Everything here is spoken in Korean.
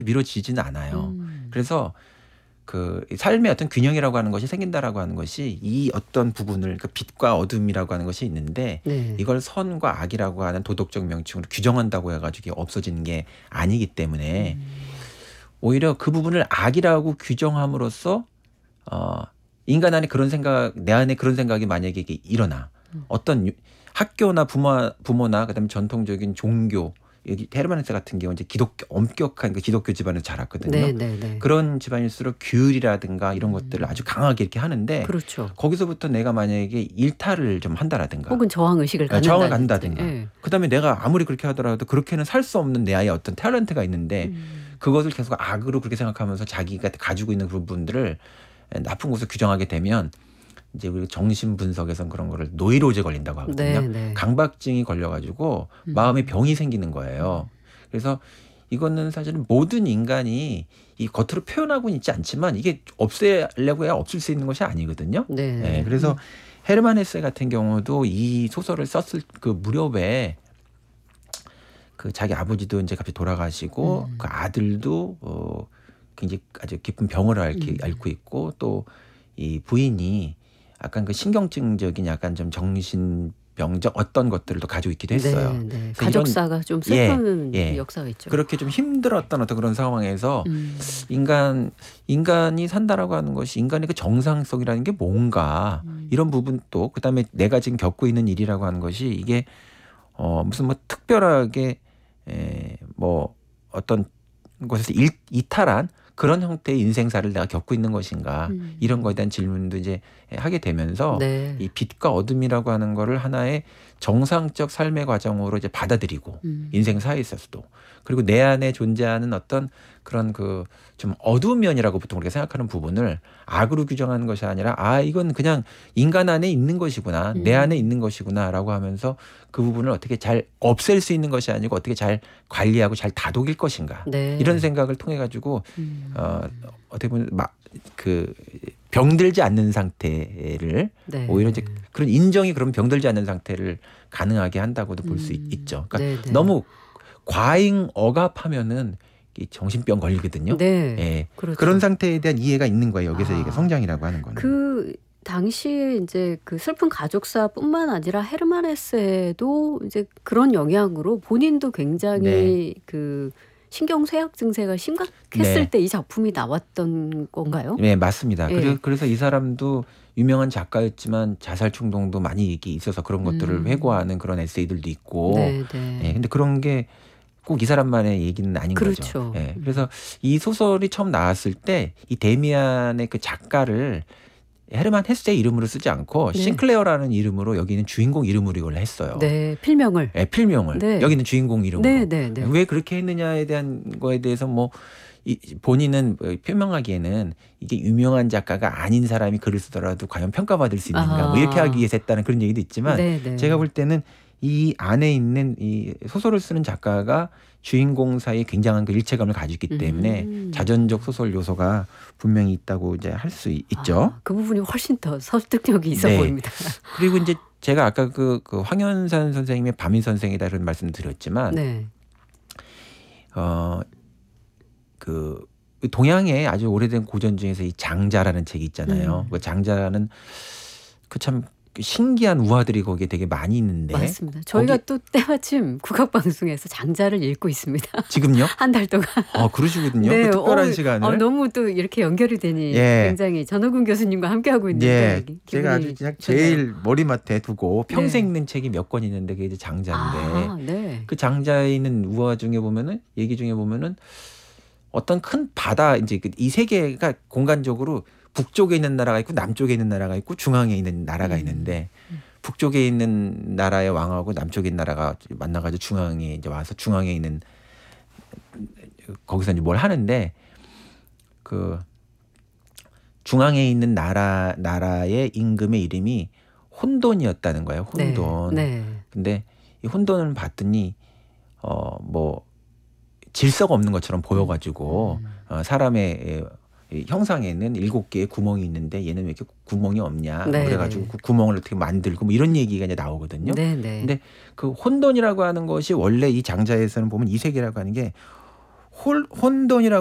미뤄지지는 않아요. 그래서 그 삶의 어떤 균형이라고 하는 것이 생긴다라고 하는 것이 이 어떤 부분을 그 빛과 어둠이라고 하는 것이 있는데 네. 이걸 선과 악이라고 하는 도덕적 명칭으로 규정한다고 해가지고 이게 없어지는 게 아니기 때문에 오히려 그 부분을 악이라고 규정함으로써 인간 안에 그런 생각, 내 안에 그런 생각이 만약에 이게 일어나 어떤 학교나 부모나 그다음에 전통적인 종교 여기 헤르만헤세 같은 경우 이제 기독교 엄격한 그 기독교 집안에서 자랐거든요. 네, 네, 네. 그런 집안일수록 규율이라든가 이런 것들을 아주 강하게 이렇게 하는데 그렇죠. 거기서부터 내가 만약에 일탈을 좀 한다라든가 혹은 저항 의식을 저항을 갖는다든지. 간다든가 예. 그다음에 내가 아무리 그렇게 하더라도 그렇게는 살 수 없는 내 아이의 어떤 탤런트가 있는데 그것을 계속 악으로 그렇게 생각하면서 자기가 가지고 있는 그 부분들을 나쁜 것으로 규정하게 되면 이제 우리 정신 분석에선 그런 거를 노이로제 걸린다고 하거든요. 네, 네. 강박증이 걸려가지고 마음에 병이 생기는 거예요. 그래서 이거는 사실은 모든 인간이 이 겉으로 표현하고는 있지 않지만 이게 없애려고 해야 없을 수 있는 것이 아니거든요. 네. 네, 그래서 헤르만 헤세 같은 경우도 이 소설을 썼을 그 무렵에 그 자기 아버지도 이제 갑자기 돌아가시고 그 아들도 굉장히 아주 깊은 병을 앓고 있고 또 이 부인이 약간 그 신경증적인 약간 좀 정신병적 어떤 것들도 가지고 있기도 했어요. 네, 네. 그래서 가족사가 좀 슬픈 예. 역사가 있죠. 그렇게 좀 힘들었던 어떤 그런 상황에서 인간이 산다라고 하는 것이 인간의 그 정상성이라는 게 뭔가 이런 부분도 그다음에 내가 지금 겪고 있는 일이라고 하는 것이 이게 무슨 뭐 특별하게 뭐 어떤 것에서 이탈한 그런 형태의 인생사를 내가 겪고 있는 것인가 이런 거에 대한 질문도 이제 하게 되면서 네. 이 빛과 어둠이라고 하는 거를 하나의 정상적 삶의 과정으로 이제 받아들이고 인생사에 있어서도 그리고 내 안에 존재하는 어떤 그런 그 좀 어두운 면이라고 보통 우리가 생각하는 부분을 악으로 규정하는 것이 아니라 이건 그냥 인간 안에 있는 것이구나 내 안에 있는 것이구나라고 하면서 그 부분을 어떻게 잘 없앨 수 있는 것이 아니고 어떻게 잘 관리하고 잘 다독일 것인가 네. 이런 생각을 통해 가지고 어떻게 보면 그 병들지 않는 상태를 네. 오히려 이제 그런 인정이 그런 병들지 않는 상태를 가능하게 한다고도 볼 수 있죠. 그러니까 네, 네. 너무 과잉 억압하면은 이 정신병 걸리거든요. 네. 예. 그렇죠. 그런 상태에 대한 이해가 있는 거예요. 여기서 이게 성장이라고 하는 거는. 그 당시에 이제 그 슬픈 가족사뿐만 아니라 헤르만 헤세도 이제 그런 영향으로 본인도 굉장히 그 신경쇠약 증세가 심각했을 때 이 작품이 나왔던 건가요? 네, 맞습니다. 예. 그래서 이 사람도 유명한 작가였지만 자살 충동도 많이 이게 있어서 그런 것들을 회고하는 그런 에세이들도 있고. 네, 네. 예, 근데 그런 게 꼭 이 사람만의 얘기는 아닌 그렇죠. 거죠. 예, 그래서 이 소설이 처음 나왔을 때 이 데미안의 그 작가를 헤르만 헤세의 이름으로 쓰지 않고 싱클레어라는 이름으로 여기 있는 주인공 이름으로 이걸 했어요. 네, 필명을. 네, 필명을. 네. 여기 있는 주인공 이름으로. 네, 네, 네. 왜 그렇게 했느냐에 대한 거에 대해서 뭐 본인은 표명하기에는 이게 유명한 작가가 아닌 사람이 글을 쓰더라도 과연 평가받을 수 있는가 뭐 이렇게 하기 위해서 했다는 그런 얘기도 있지만 네, 네. 제가 볼 때는 이 안에 있는 이 소설을 쓰는 작가가 주인공 사이에 굉장한 그 일체감을 가지고 있기 때문에 자전적 소설 요소가 분명히 있다고 이제 할 수 있죠. 그 부분이 훨씬 더 설득력이 있어 보입니다. 그리고 이제 제가 아까 그 황현산 선생님의 밤인 선생이다 이런 말씀 드렸지만 네. 그 동양의 아주 오래된 고전 중에서 이 장자라는 책이 있잖아요. 그 장자라는 그 참 신기한 우화들이 거기에 되게 많이 있는데. 맞습니다. 저희가 또 때마침 국악방송에서 장자를 읽고 있습니다. 지금요? 한 달 동안. 그러시거든요. 네. 그 특별한 시간을. 너무 또 이렇게 연결이 되니 굉장히 전호근 교수님과 함께하고 있는데. 제가 아주 그냥 제일 머리맡에 두고 평생 읽는 책이 몇 권 있는데 그게 이제 장자인데. 네. 그 장자에 있는 우화 중에 보면은 얘기 중에 보면은 어떤 큰 바다 이제 이 세계가 공간적으로 북쪽에 있는 나라가 있고 남쪽에 있는 나라가 있고 중앙에 있는 나라가 있는데 북쪽에 있는 나라의 왕하고 남쪽에 있는 나라가 만나가지고 중앙에 이제 와서 중앙에 있는 거기서 이제 뭘 하는데 그 중앙에 있는 나라의 임금의 이름이 혼돈이었다는 거예요. 혼돈. 네. 근데 이 혼돈을 봤더니 뭐 질서가 없는 것처럼 보여가지고 사람의 형상에는 7개의 구멍이 있는데 얘는 왜 이렇게 구멍이 없냐. 네. 그래가지고 그 구멍을 어떻게 만들고 뭐 이런 얘기가 이제 나오거든요. 네, 네. 근데 그 혼돈이라고 하는 것이 원래 이 장자에서는 보면 이 세계라고 하는 게 혼돈이라고